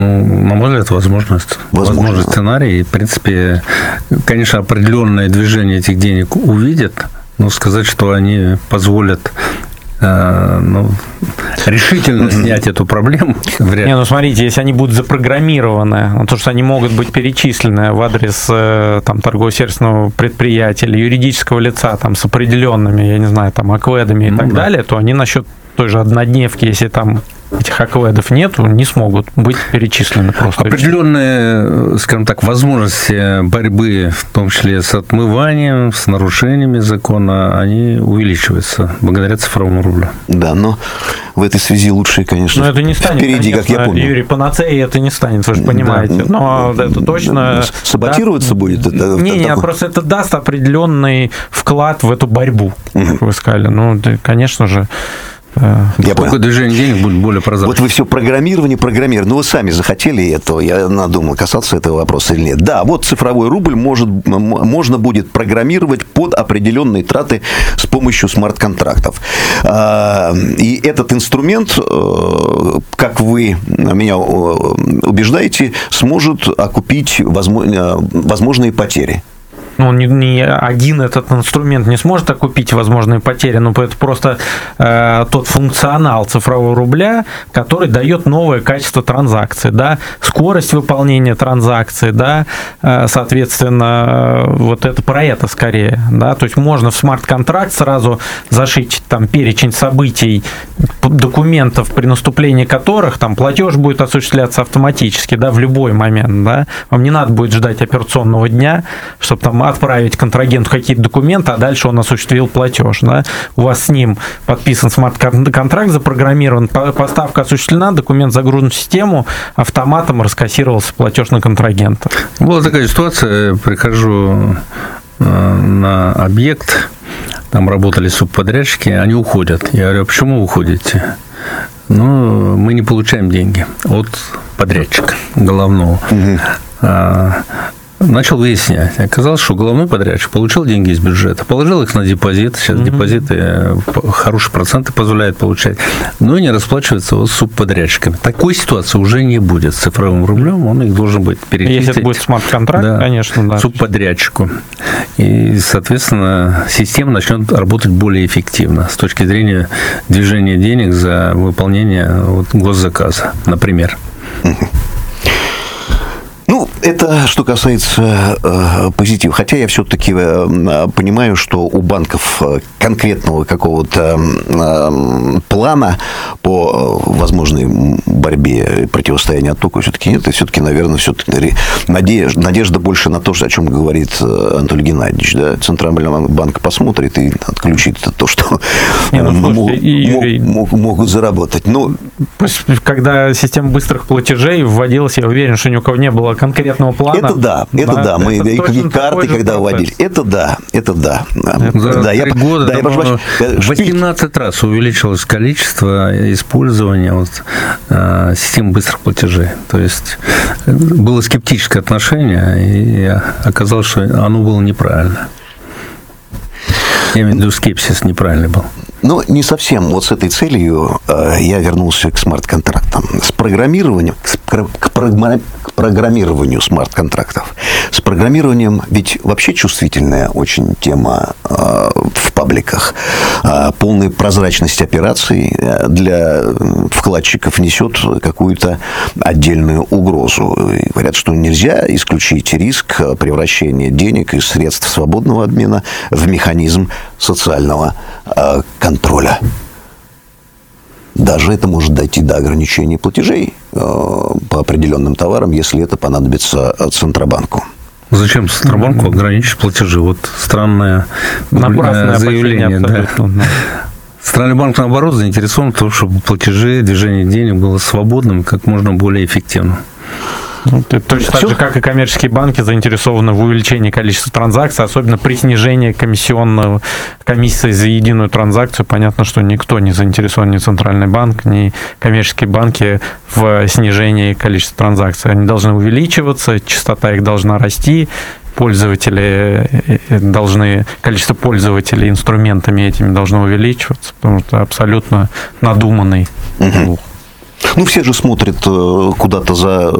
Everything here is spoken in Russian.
На мой взгляд, возможный сценарий. И, в принципе, конечно, определенное движение этих денег увидят, но сказать, что они позволят решительно снять эту проблему. Не, смотрите, если они будут запрограммированы, то, что они могут быть перечислены в адрес там, торгово-сервисного предприятия или юридического лица там, с определенными, я не знаю, там, акведами и так далее, то они насчет той же однодневки, если там этих акведов нету, не смогут быть перечислены просто. Определенные, скажем так, возможности борьбы, в том числе с отмыванием, с нарушениями закона, они увеличиваются благодаря цифровому рублю. Да, но в этой связи лучше, конечно, это не станет, впереди, конечно, как я помню. Юрий, панацеей это не станет, вы же понимаете. Да. Но это точно... Саботироваться будет? Не, просто это даст определенный вклад в эту борьбу, как вы сказали. Конечно же, Такое движение денег будет более прозрачным. Вот вы все программирование. Ну, вы сами захотели этого. Я надумал, касаться этого вопроса или нет. Да, вот цифровой рубль можно будет программировать под определенные траты с помощью смарт-контрактов. И этот инструмент, как вы меня убеждаете, сможет окупить возможные потери. Не один этот инструмент не сможет окупить возможные потери, но это просто тот функционал цифрового рубля, который дает новое качество транзакции, да, скорость выполнения транзакции, да, соответственно, вот это про это скорее, да, то есть можно в смарт-контракт сразу зашить там перечень событий, документов, при наступлении которых там платеж будет осуществляться автоматически, да, в любой момент, да, вам не надо будет ждать операционного дня, чтобы там отправить контрагенту какие-то документы, а дальше он осуществил платеж. Да? У вас с ним подписан смарт-контракт, запрограммирован, поставка осуществлена, документ загружен в систему, автоматом раскассировался платеж на контрагента. Была такая ситуация, прихожу на объект, там работали субподрядчики, они уходят. Я говорю, а почему вы уходите? Мы не получаем деньги от подрядчика головного. Начал выяснять. Оказалось, что головной подрядчик получил деньги из бюджета, положил их на депозит. Сейчас депозиты хорошие проценты позволяют получать, но и не расплачивается с субподрядчиками. Такой ситуации уже не будет. С цифровым рублем он их должен быть перечислить. Если это будет смарт-контракт, да, конечно, да. Субподрядчику. И, соответственно, система начнет работать более эффективно с точки зрения движения денег за выполнение госзаказа, например. Это что касается позитива. Хотя я все-таки понимаю, что у банков конкретного какого-то плана по возможной борьбе и противостоянию оттоку все-таки нет. И все-таки, наверное, надежда больше на то, о чем говорит Анатолий Геннадьевич. Да? Центральный банк посмотрит и отключит то, что могут заработать. Когда система быстрых платежей вводилась, я уверен, что ни у кого не было конкретного плана. Это да. Мы и карты, когда вводили. Это да. За 3 года 18 раз увеличилось количество использования системы быстрых платежей. То есть было скептическое отношение, и оказалось, что оно было неправильно. Я имею в виду, скепсис неправильный был. Но не совсем. Вот с этой целью я вернулся к смарт-контрактам. С программированием, к программированию смарт-контрактов. С программированием, ведь вообще чувствительная очень тема в пабликах. Полная прозрачность операций для вкладчиков несет какую-то отдельную угрозу. И говорят, что нельзя исключить риск превращения денег из средств свободного обмена в механизм социального контроля. Даже это может дойти до ограничения платежей по определенным товарам, если это понадобится Центробанку. Зачем Центробанку ограничить платежи? Вот странное заявление. Да. Центральный банк, наоборот, заинтересован в том, чтобы платежи, движение денег было свободным, как можно более эффективным. Точно так же, как и коммерческие банки заинтересованы в увеличении количества транзакций, особенно при снижении комиссии за единую транзакцию. Понятно, что никто не заинтересован, ни Центральный банк, ни коммерческие банки в снижении количества транзакций. Они должны увеличиваться, частота их должна расти, количество пользователей инструментами этими должно увеличиваться, потому что абсолютно надуманный слух. Ну, все же смотрят куда-то за